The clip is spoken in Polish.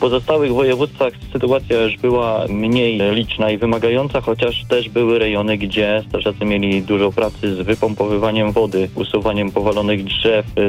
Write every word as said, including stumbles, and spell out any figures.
pozostałych województwach sytuacja już była mniej liczna i wymagająca, chociaż też były rejony, gdzie strażacy mieli dużo pracy z wypompowywaniem wody, usuwaniem powalonych drzew,